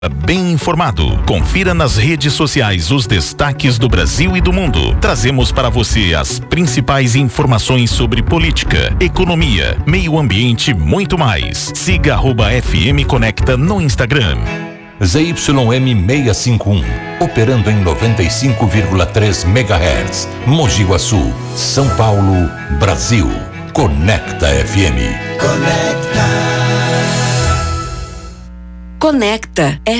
Bem informado. Confira nas redes sociais os destaques do Brasil e do mundo. Trazemos para você as principais informações sobre política, economia, meio ambiente e muito mais. Siga @FM Conecta no Instagram. ZYM 651, operando em 95,3 MHz. Mogi Guaçu, São Paulo, Brasil. Conecta FM. Conecta